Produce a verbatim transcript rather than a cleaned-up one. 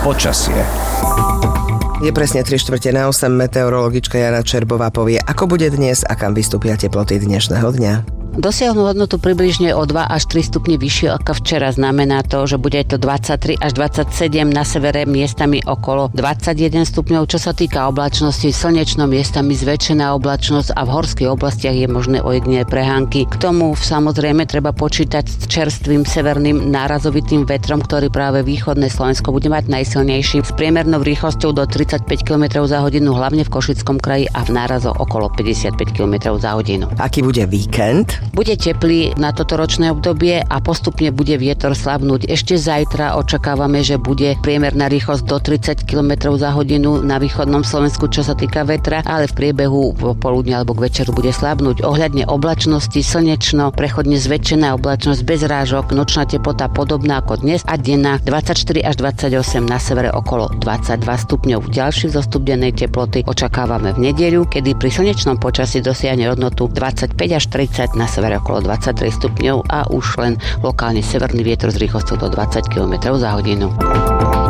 Počasie. Je presne tri štvrte na osem, meteorologička Jana Čerbová povie, ako bude dnes a kam vystúpia teploty dnešného dňa. Dosiahnu hodnotu približne o dva až tri stupne vyššie ako včera. Znamená to, že bude to dvadsaťtri až dvadsaťsedem, na severe miestami okolo dvadsaťjeden stupňov. Čo sa týka oblačnosti, slnečno, miestami zväčšená oblačnosť a v horských oblastiach je možné ojedinelé prehánky. K tomu samozrejme treba počítať s čerstvým severným nárazovitým vetrom, ktorý práve východné Slovensko bude mať najsilnejší s priemernou rýchlosťou do tridsaťpäť kilometrov za hodinu, hlavne v Košickom kraji a v nárazoch okolo päťdesiatpäť kilometrov za hodinu. Aký bude víkend? Bude teplý na toto ročné obdobie a postupne bude vietor slabnúť. Ešte zajtra očakávame, že bude priemerná rýchlosť do tridsať kilometrov za hodinu na východnom Slovensku, čo sa týka vetra, ale v priebehu popoludne alebo k večeru bude slabnúť. Ohľadne oblačnosti slnečno, prechodne zväčšená oblačnosť bez rážok, nočná teplota podobná ako dnes a denná dvadsaťštyri až dvadsaťosem, na severe okolo dvadsaťdva stupňov. Ďalší vzostup dennej teploty očakávame v nedeľu, kedy pri slnečnom počasí dosiahne hodnotu dvadsaťpäť až tridsať, na severe okolo dvadsaťtri stupňov a už len lokálne severný vietor s rýchlosťou do dvadsať kilometrov za hodinu.